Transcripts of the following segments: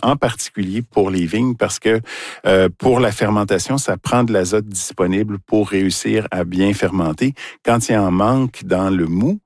en particulier pour les vignes, parce que pour la fermentation, ça prend de l'azote disponible pour réussir à bien fermenter. Quand il y en manque dans le mou,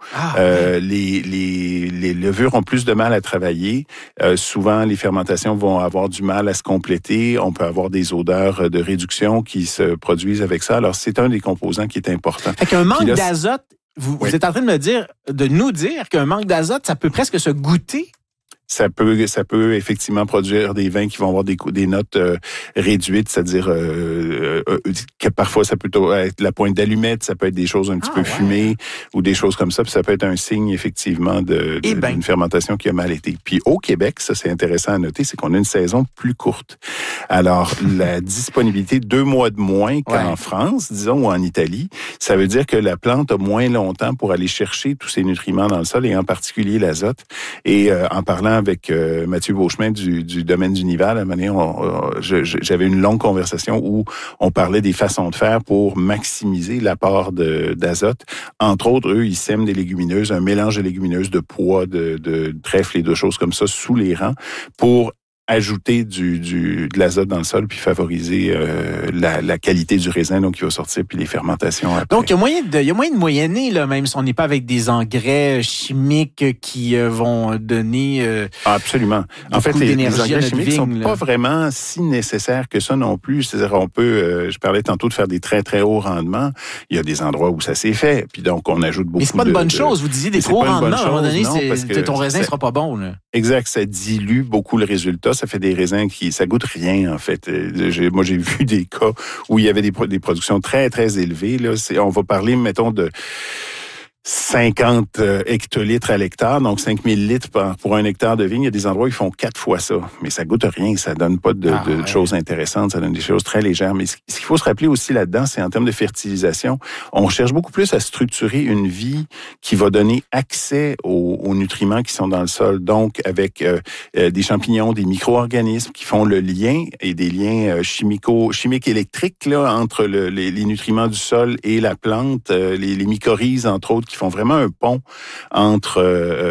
les levures ont plus de mal à travailler. Souvent, les fermentations vont avoir du mal à se compléter. On peut avoir des odeurs de réduction qui se produisent avec ça. Alors, c'est un des composants qui est important. Fait qu'un manque d'azote, vous êtes en train de nous dire qu'un manque d'azote, ça peut presque se goûter? Ça peut effectivement produire des vins qui vont avoir des notes réduites, c'est-à-dire que parfois ça peut être la pointe d'allumette, ça peut être des choses un petit peu fumées ou des choses comme ça, puis ça peut être un signe effectivement d'une fermentation qui a mal été. Puis au Québec, ça c'est intéressant à noter, c'est qu'on a une saison plus courte. Alors la disponibilité 2 mois de moins qu'en France, disons, ou en Italie, ça veut dire que la plante a moins longtemps pour aller chercher tous ces nutriments dans le sol et en particulier l'azote. Et en parlant avec Mathieu Beauchemin du domaine du Nival, à un moment donné, j'avais une longue conversation où on parlait des façons de faire pour maximiser l'apport d'azote. Entre autres, eux, ils sèment des légumineuses, un mélange de légumineuses, de pois, de trèfle et de choses comme ça sous les rangs pour ajouter de l'azote dans le sol puis favoriser la qualité du raisin donc qui va sortir puis les fermentations après. Donc il y a moyen de moyenner là, même si on n'est pas avec des engrais chimiques qui vont donner absolument. En fait, les engrais chimiques sont pas vraiment si nécessaires que ça non plus. C'est-à-dire on peut je parlais tantôt de faire des très très hauts rendements. Il y a des endroits où ça s'est fait puis donc on ajoute beaucoup. Mais c'est pas une bonne chose. Vous disiez des trop hauts rendements. À un moment donné, ton raisin sera pas bon là. Exact, ça dilue beaucoup le résultat. Ça fait des raisins ça goûte rien, en fait. Moi, j'ai vu des cas où il y avait des productions très, très élevées. Là. On va parler, mettons, de 50 hectolitres à l'hectare, donc 5000 litres pour un hectare de vigne. Il y a des endroits où ils font 4 fois ça. Mais ça goûte rien, ça donne pas de choses intéressantes, ça donne des choses très légères. Mais ce qu'il faut se rappeler aussi là-dedans, c'est en termes de fertilisation, on cherche beaucoup plus à structurer une vie qui va donner accès aux nutriments qui sont dans le sol. Donc, avec des champignons, des micro-organismes qui font le lien et des liens chimiques électriques là, entre les nutriments du sol et la plante, les mycorhizes, entre autres, qui font vraiment un pont entre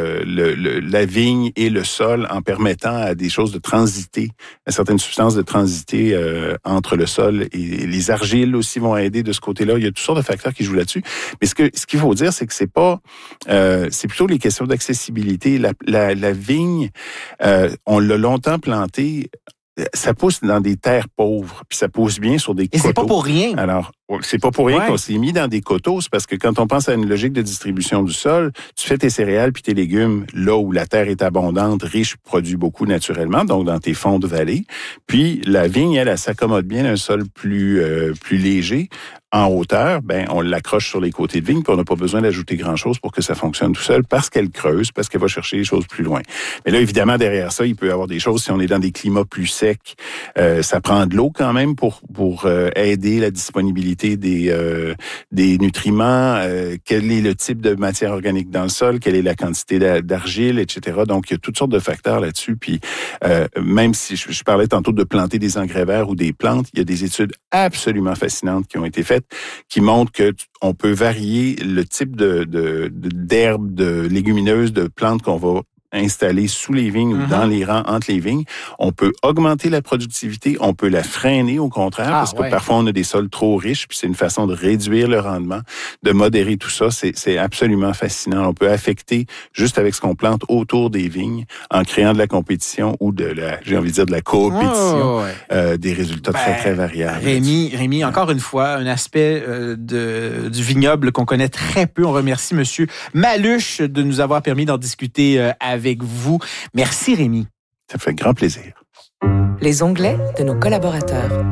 la vigne et le sol en permettant à des choses de transiter, à certaines substances de transiter entre le sol et les argiles aussi vont aider de ce côté-là. Il y a toutes sortes de facteurs qui jouent là-dessus. Mais ce qu'il faut dire, c'est que c'est pas, c'est plutôt les questions d'accessibilité. La vigne, on l'a longtemps plantée. Ça pousse dans des terres pauvres, puis ça pousse bien sur des coteaux. Et c'est pas pour rien. Alors, c'est pas pour rien qu'on s'est mis dans des coteaux, c'est parce que quand on pense à une logique de distribution du sol, tu fais tes céréales puis tes légumes là où la terre est abondante, riche, produit beaucoup naturellement, donc dans tes fonds de vallée. Puis la vigne, elle s'accommode bien d'un sol plus léger. En hauteur, on l'accroche sur les côtés de vigne, puis on n'a pas besoin d'ajouter grand-chose pour que ça fonctionne tout seul, parce qu'elle creuse, parce qu'elle va chercher les choses plus loin. Mais là, évidemment, derrière ça, il peut y avoir des choses, si on est dans des climats plus secs, ça prend de l'eau quand même pour aider la disponibilité des nutriments, quel est le type de matière organique dans le sol, quelle est la quantité d'argile, etc. Donc, il y a toutes sortes de facteurs là-dessus, puis même si je parlais tantôt de planter des engrais verts ou des plantes, il y a des études absolument fascinantes qui ont été faites qui montrent que on peut varier le type d'herbes, de légumineuses, de plantes qu'on va installée sous les vignes ou dans les rangs entre les vignes. On peut augmenter la productivité, on peut la freiner au contraire, parce que parfois on a des sols trop riches, puis c'est une façon de réduire le rendement, de modérer tout ça. C'est absolument fascinant. On peut affecter juste avec ce qu'on plante autour des vignes en créant de la compétition ou de la coopétition, des résultats très, très variables. Rémi, encore une fois, un aspect du vignoble qu'on connaît très peu. On remercie M. Maluche de nous avoir permis d'en discuter avec vous. Merci, Rémi. Ça fait grand plaisir. Les onglets de nos collaborateurs.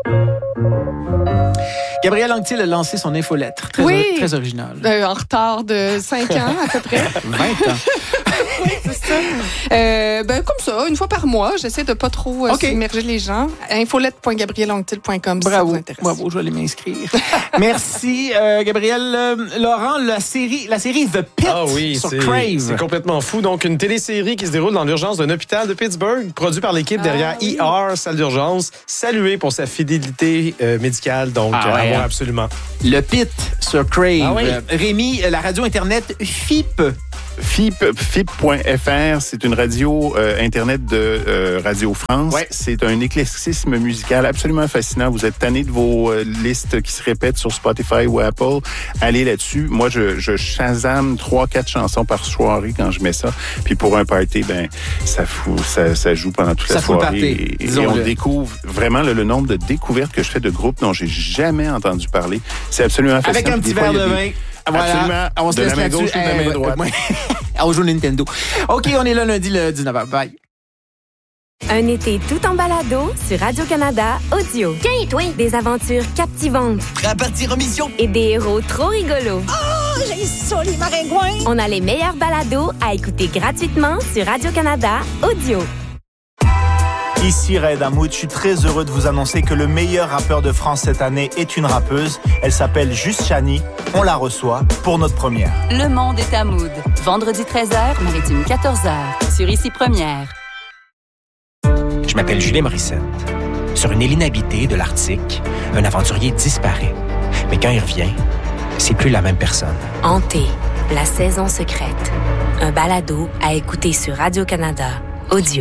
Gabrielle Anctil a lancé son infolettre. Très original. En retard de 5 ans, à peu près. 20 ans. Oui, c'est ça. Comme ça, une fois par mois, j'essaie de pas trop submerger les gens. Infolette.gabriellanctil.com si ça vous intéresse. Bravo, je vais aller m'inscrire. Merci, Gabrielle. Laurent, la série The Pit sur Crave. C'est complètement fou. Donc, une télésérie qui se déroule dans l'urgence d'un hôpital de Pittsburgh, produit par l'équipe derrière ER, salle d'urgence, saluée pour sa fidélité médicale. Donc, à voir absolument. Le Pit sur Crave. Rémi, la radio Internet FIP. FIP.fr, c'est une radio Internet de Radio France. Ouais. C'est un éclectisme musical absolument fascinant. Vous êtes tanné de vos listes qui se répètent sur Spotify ou Apple. Allez là-dessus. Moi, je shazam 3-4 chansons par soirée quand je mets ça. Puis pour un party, ça joue pendant toute la soirée. Et on découvre vraiment le nombre de découvertes que je fais de groupes dont j'ai jamais entendu parler. C'est absolument fascinant. Avec un petit verre de vin. Voilà. Absolument. On se laisse de la main gauche ou de la main droite. On joue Nintendo. OK, on est là lundi le 19h. Bye. Un été tout en balado sur Radio-Canada Audio. Tiens, toi! Des aventures captivantes. Prêt à partir en mission? Et des héros trop rigolos. Oh, j'ai ça, les maringouins! On a les meilleurs balados à écouter gratuitement sur Radio-Canada Audio. Ici Raed Hamoud, je suis très heureux de vous annoncer que le meilleur rappeur de France cette année est une rappeuse. Elle s'appelle Juste Chani. On la reçoit pour notre première. Le monde est Hamoud. Vendredi 13h, Maritime 14h. Sur Ici Première. Je m'appelle Julien Morissette. Sur une île inhabitée de l'Arctique, un aventurier disparaît. Mais quand il revient, c'est plus la même personne. Hanté, la saison secrète. Un balado à écouter sur Radio-Canada Audio.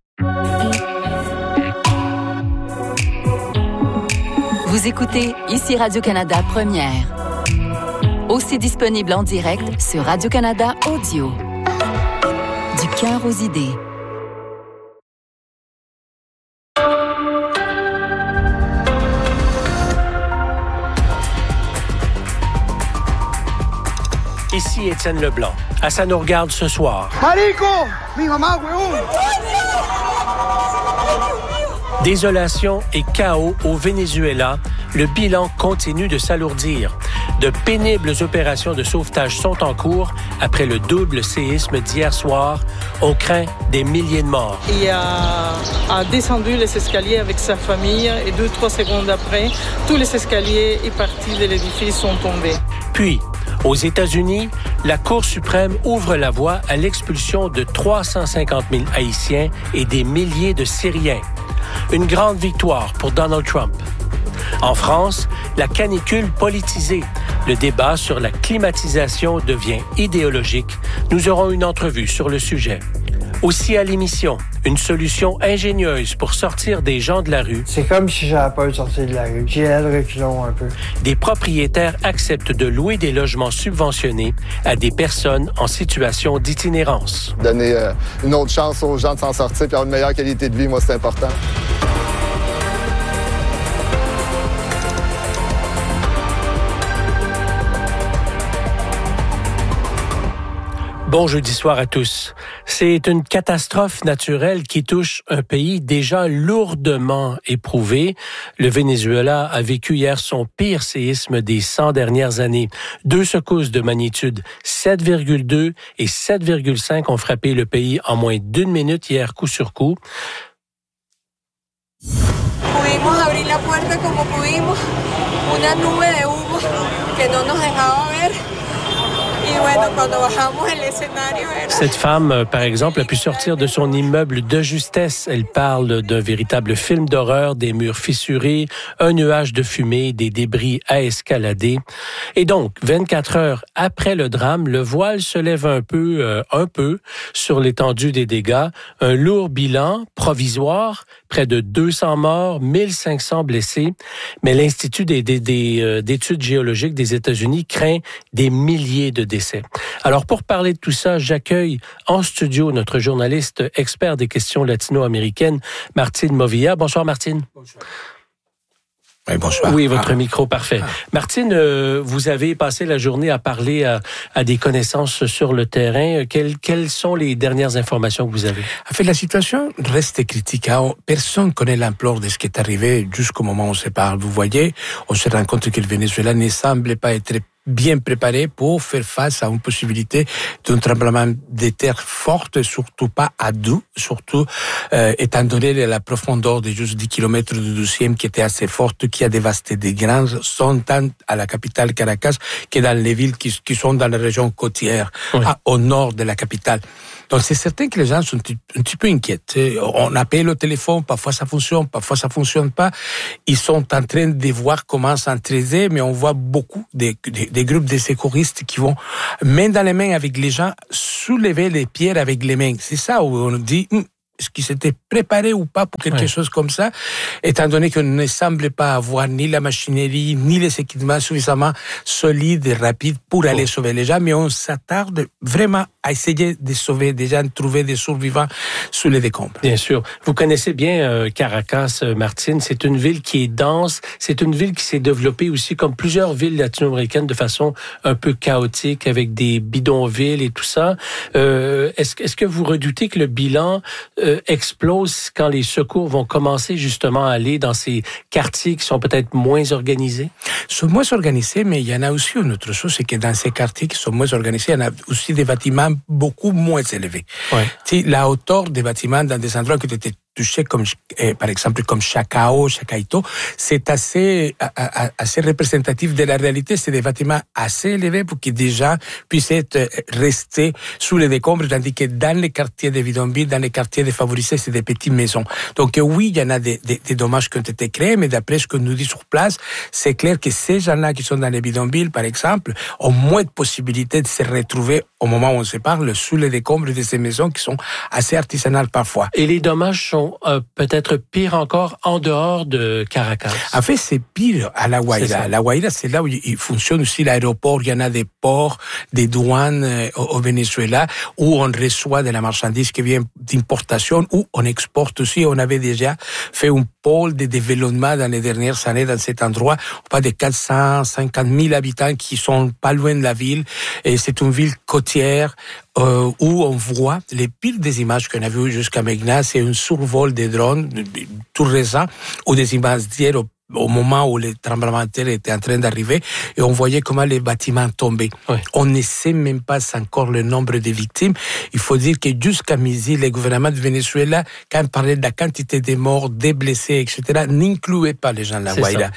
Vous écoutez Ici Radio-Canada Première. Aussi disponible en direct sur Radio-Canada Audio. Du cœur aux idées. Ici Étienne Leblanc. À Ça nous regarde ce soir. Marico! Mi mamá, weón! Désolation et chaos au Venezuela. Le bilan continue de s'alourdir. De pénibles opérations de sauvetage sont en cours après le double séisme d'hier soir. On craint des milliers de morts. Il a descendu les escaliers avec sa famille et 2-3 secondes après, tous les escaliers et parties de l'édifice sont tombés. Puis, aux États-Unis, la Cour suprême ouvre la voie à l'expulsion de 350 000 Haïtiens et des milliers de Syriens. Une grande victoire pour Donald Trump. En France, la canicule politisée. Le débat sur la climatisation devient idéologique. Nous aurons une entrevue sur le sujet. Aussi à l'émission, une solution ingénieuse pour sortir des gens de la rue. C'est comme si j'avais peur de sortir de la rue. J'ai le reculon un peu. Des propriétaires acceptent de louer des logements subventionnés à des personnes en situation d'itinérance. Donner une autre chance aux gens de s'en sortir et avoir une meilleure qualité de vie, moi, c'est important. Bon jeudi soir à tous. C'est une catastrophe naturelle qui touche un pays déjà lourdement éprouvé. Le Venezuela a vécu hier son pire séisme des 100 dernières années. 2 secousses de magnitude 7,2 et 7,5 ont frappé le pays en moins d'1 minute hier, coup sur coup. Pudimos abrir la puerta como pudimos. Una nube de humo que no nos dejaba ver. Cette femme, par exemple, a pu sortir de son immeuble de justesse. Elle parle d'un véritable film d'horreur, des murs fissurés, un nuage de fumée, des débris à escalader. Et donc, 24 heures après le drame, le voile se lève un peu sur l'étendue des dégâts. Un lourd bilan provisoire, près de 200 morts, 1500 blessés. Mais l'Institut d'études géologiques des États-Unis craint des milliers de décès. Alors, pour parler de tout ça, j'accueille en studio notre journaliste expert des questions latino-américaines, Martine Movilla. Bonsoir, Martine. Bonsoir. Oui, bonsoir. Oui, votre micro, parfait. Martine, vous avez passé la journée à parler à des connaissances sur le terrain. Quelles sont les dernières informations que vous avez? En fait, la situation reste critique. Personne ne connaît l'ampleur de ce qui est arrivé jusqu'au moment où on se parle. Vous voyez, on se rend compte que le Venezuela ne semble pas être bien préparé pour faire face à une possibilité d'un tremblement de terre forte, surtout pas à doux, surtout étant donné la profondeur de juste 10 km de 12e qui était assez forte, qui a dévasté des grandes zones tant à la capitale Caracas que dans les villes qui sont dans la région côtière, oui, au nord de la capitale. Donc c'est certain que les gens sont un petit peu inquiets. On appelle au téléphone, parfois ça fonctionne pas. Ils sont en train de voir comment s'entraider, mais on voit beaucoup des groupes de secouristes qui vont main dans les mains avec les gens, soulever les pierres avec les mains. C'est ça où on dit... Est-ce qu'ils s'étaient préparés ou pas pour quelque chose comme ça, étant donné qu'on ne semble pas avoir ni la machinerie, ni les équipements suffisamment solides et rapides pour aller sauver les gens, mais on s'attarde vraiment à essayer de sauver des gens, de trouver des survivants sous les décombres. Bien sûr. Vous connaissez bien Caracas, Martine. C'est une ville qui est dense. C'est une ville qui s'est développée aussi, comme plusieurs villes latino-américaines, de façon un peu chaotique, avec des bidonvilles et tout ça. Est-ce que vous redoutez que le bilan explose quand les secours vont commencer justement à aller dans ces quartiers qui sont peut-être moins organisés? Ils sont moins organisés, mais il y en a aussi une autre chose, c'est que dans ces quartiers qui sont moins organisés, il y en a aussi des bâtiments beaucoup moins élevés. La hauteur des bâtiments dans des endroits qui étaient touchés, comme, par exemple comme Chacaito, c'est assez représentatif de la réalité. C'est des bâtiments assez élevés pour que des gens puissent rester sous les décombres, tandis que dans les quartiers de bidonvilles, dans les quartiers défavorisés, c'est des petites maisons. Donc oui, il y en a des dommages qui ont été créés, mais d'après ce que nous dit sur place, c'est clair que ces gens-là qui sont dans les bidonvilles, par exemple, ont moins de possibilités de se retrouver au moment où on se parle sous les décombres de ces maisons qui sont assez artisanales parfois. Et les dommages sont peut-être pires encore en dehors de Caracas. En fait, c'est pire à La Guaira. La Guaira, c'est là où il fonctionne aussi l'aéroport. Il y en a des ports, des douanes au Venezuela où on reçoit de la marchandise qui vient d'importation, où on exporte aussi. On avait déjà fait un pôle de développement dans les dernières années dans cet endroit. On parle de 450 000 habitants qui sont pas loin de la ville. Et c'est une ville côtière où on voit les pires des images qu'on a vues jusqu'à maintenant. C'est un survol des drones tout récent ou des images d'hier au moment où le tremblement de terre était en train d'arriver, et on voyait comment les bâtiments tombaient. On ne sait même pas encore le nombre de victimes. Il faut dire que jusqu'à midi, le gouvernement du Venezuela, quand il parlait de la quantité de morts, des blessés, etc., n'incluait pas les gens de la Guaira.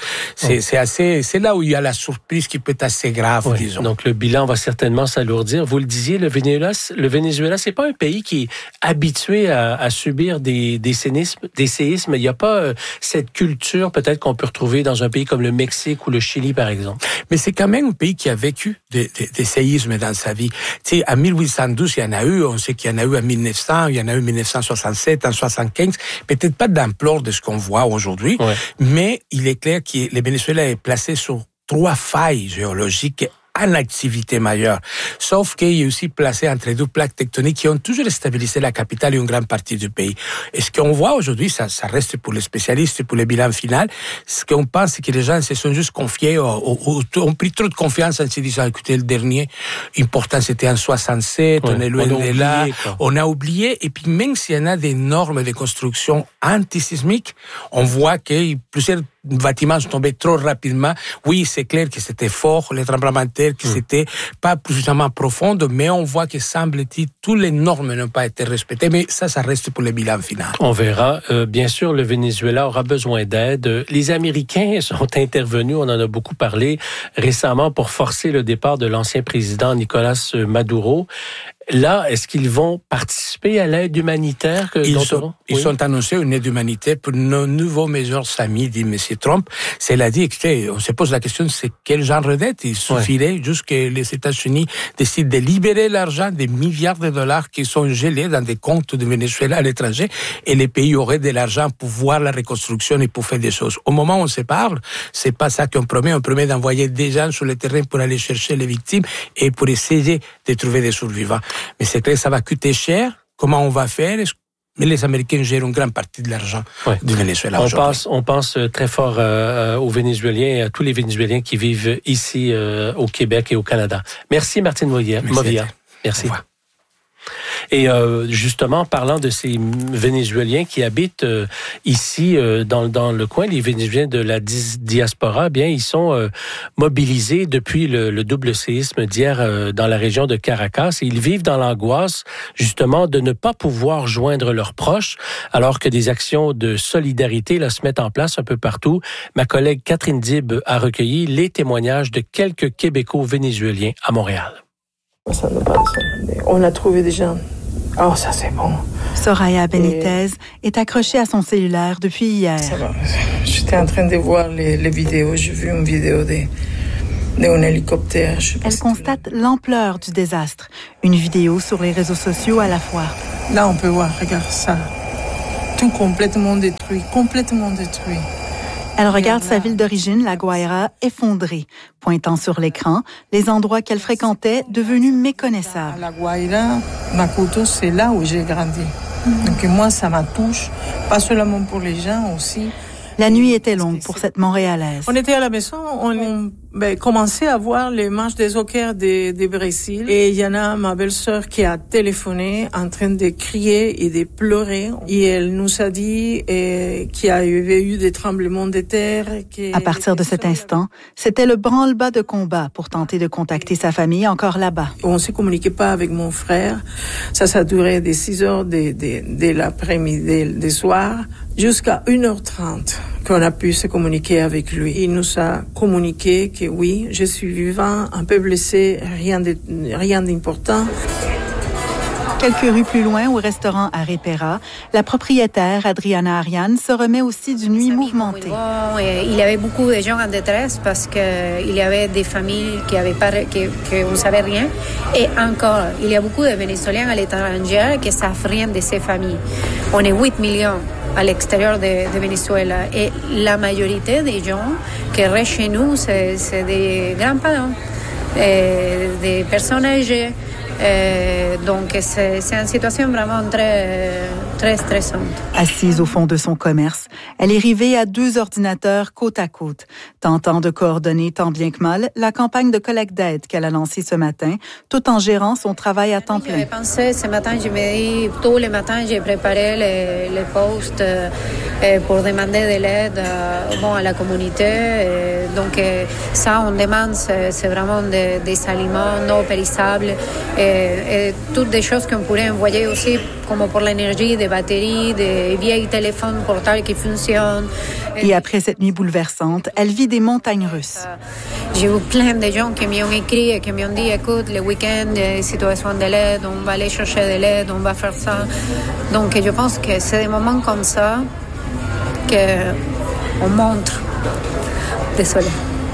C'est là où il y a la surprise qui peut être assez grave, disons. Donc le bilan va certainement s'alourdir. Vous le disiez, le Venezuela, c'est pas un pays qui est habitué à subir des séismes. Il n'y a pas cette culture peut-être qu'on peut retrouver dans un pays comme le Mexique ou le Chili, par exemple. Mais c'est quand même un pays qui a vécu des séismes dans sa vie. Tu sais, en 1812, il y en a eu, on sait qu'il y en a eu en 1900, il y en a eu en 1967, en 1975, peut-être pas d'ampleur de ce qu'on voit aujourd'hui, mais il est clair que le Venezuela est placé sur 3 failles géologiques en activité majeure. Sauf qu'il est aussi placé entre 2 plaques tectoniques qui ont toujours stabilisé la capitale et une grande partie du pays. Et ce qu'on voit aujourd'hui, ça reste pour les spécialistes et pour le bilan final, ce qu'on pense, c'est que les gens se sont juste confiés, ont pris trop de confiance en se disant, écoutez, le dernier important, c'était en 67, on est loin de là, on a oublié, et puis même s'il y en a des normes de construction antisismiques, on voit que plusieurs bâtiments sont tombés trop rapidement. Oui, c'est clair que c'était fort, les tremblements de terre, que c'était pas suffisamment profond, mais on voit que, semble-t-il, toutes les normes n'ont pas été respectées, mais ça reste pour le bilan final. On verra. Bien sûr, le Venezuela aura besoin d'aide. Les Américains sont intervenus, on en a beaucoup parlé récemment, pour forcer le départ de l'ancien président Nicolás Maduro. Là, est-ce qu'ils vont participer à l'aide humanitaire Ils ont annoncé une aide humanitaire pour nos nouveaux meilleurs amis, dit M. Trump. Cela dit, écoutez, on se pose la question, c'est quel genre d'aide? Il suffirait juste que les États-Unis décident de libérer l'argent, des milliards de dollars qui sont gelés dans des comptes du Venezuela à l'étranger, et les pays auraient de l'argent pour voir la reconstruction et pour faire des choses. Au moment où on se parle, c'est pas ça qu'on promet. On promet d'envoyer des gens sur le terrain pour aller chercher les victimes et pour essayer de trouver des survivants. Mais c'est clair, ça va coûter cher. Comment on va faire? Mais les Américains gèrent une grande partie de l'argent du Venezuela aujourd'hui. On pense très fort aux Vénézuéliens et à tous les Vénézuéliens qui vivent ici au Québec et au Canada. Merci Martine Movia. Merci. Et justement, parlant de ces Vénézuéliens qui habitent ici dans le coin, les Vénézuéliens de la diaspora, bien, ils sont mobilisés depuis le double séisme d'hier dans la région de Caracas. Et ils vivent dans l'angoisse, justement, de ne pas pouvoir joindre leurs proches, alors que des actions de solidarité là, se mettent en place un peu partout. Ma collègue Catherine Dib a recueilli les témoignages de quelques Québécois vénézuéliens à Montréal. On a trouvé des gens Oh, ça c'est bon. Soraya Benitez est accrochée à son cellulaire depuis hier. Ça va. J'étais en train de voir les vidéos. J'ai vu une vidéo d'un hélicoptère. Elle constate l'ampleur du désastre. Une vidéo sur les réseaux sociaux à la fois. Là, on peut voir, regarde ça. Tout complètement détruit, Elle regarde sa ville d'origine, La Guaira, effondrée, pointant sur l'écran les endroits qu'elle fréquentait devenus méconnaissables. La Guaira, Maputo, c'est là où j'ai grandi. Donc moi, ça m'a touché, pas seulement pour les gens aussi. La nuit était longue pour cette Montréalaise. On était à la maison, on commençait à voir les matchs des hockey du Brésil. Et il y en a ma belle-sœur qui a téléphoné en train de crier et de pleurer. Et elle nous a dit qu'il y avait eu des tremblements de terre. À partir de cet instant, c'était le branle-bas de combat pour tenter de contacter sa famille encore là-bas. On ne se communiquait pas avec mon frère. Ça a duré des 6 heures de l'après-midi, des soirs, jusqu'à 1h30 qu'on a pu se communiquer avec lui. Il nous a communiqué que oui, je suis vivant, un peu blessé, rien d'important. Quelques rues plus loin, au restaurant Arepera, la propriétaire, Adriana Ariane, se remet aussi d'une nuit mouvementée. Il y avait beaucoup de gens en détresse parce qu'il y avait des familles qui ne savaient rien. Et encore, il y a beaucoup de Vénézuéliens à l'étranger qui ne savent rien de ces familles. On est 8 millions à l'extérieur de Venezuela. Et la majorité des gens qui restent chez nous, c'est des grands-parents, des personnes âgées. Donc, c'est une situation vraiment très stressante. Assise au fond de son commerce, elle est rivée à 2 ordinateurs côte à côte, tentant de coordonner tant bien que mal la campagne de collecte d'aide qu'elle a lancée ce matin, tout en gérant son travail à temps plein. J'ai pensé ce matin, je me dis, tous les matins, j'ai préparé les posts pour demander de l'aide à la communauté. Donc, ça, on demande, c'est vraiment des aliments non périssables. Et toutes des choses qu'on pourrait envoyer aussi, comme pour l'énergie, des batteries, des vieilles téléphones portables qui fonctionnent. Et après cette nuit bouleversante, elle vit des montagnes russes. J'ai eu plein de gens qui m'ont écrit et qui m'ont dit, écoute, le week-end, situation de l'aide, on va aller chercher de l'aide, on va faire ça. Donc, je pense que c'est des moments comme ça qu'on montre. Désolée.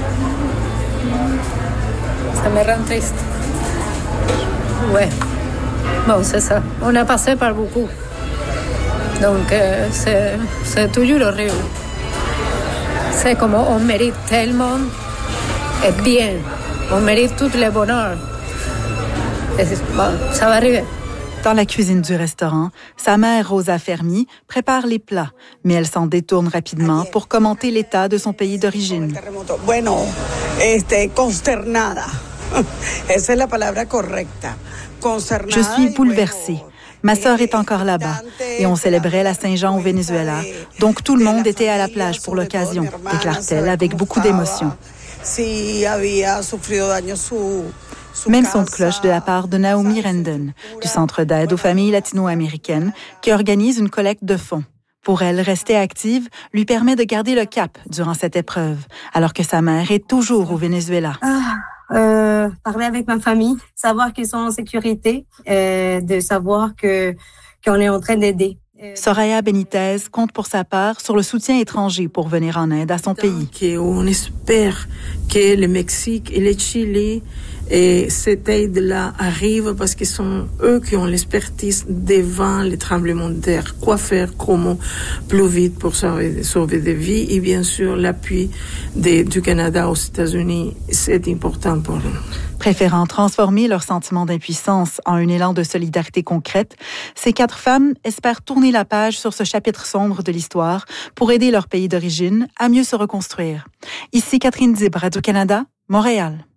Ça me rend triste. Ouais, bon, c'est ça. On a passé par beaucoup. Donc, c'est toujours horrible. C'est comme on mérite tellement et bien. On mérite tout le bonheur. Et bon, ça va arriver. Dans la cuisine du restaurant, sa mère, Rosa Fermi, prépare les plats, mais elle s'en détourne rapidement pour commenter l'état de son pays d'origine. Bueno, consternada. Esa es la palabra correcta. Je suis bouleversée. Ma sœur est encore là-bas et on célébrait la Saint-Jean au Venezuela. Donc tout le monde était à la plage pour l'occasion, déclare-t-elle avec beaucoup d'émotion. Même son de cloche de la part de Naomi Renden, du Centre d'aide aux familles latino-américaines, qui organise une collecte de fonds. Pour elle, rester active lui permet de garder le cap durant cette épreuve, alors que sa mère est toujours au Venezuela. Parler avec ma famille, savoir qu'ils sont en sécurité, de savoir qu'on est en train d'aider. Soraya Benitez compte pour sa part sur le soutien étranger pour venir en aide à son pays. On espère que le Mexique et le Chili et cette aide-là arrive parce que sont eux qui ont l'expertise devant les tremblements de terre. Quoi faire, comment, plus vite pour sauver des vies. Et bien sûr, l'appui du Canada aux États-Unis, c'est important pour nous. Préférant transformer leur sentiment d'impuissance en un élan de solidarité concrète, ces 4 femmes espèrent tourner la page sur ce chapitre sombre de l'histoire pour aider leur pays d'origine à mieux se reconstruire. Ici Catherine Dib, Radio-Canada, Montréal.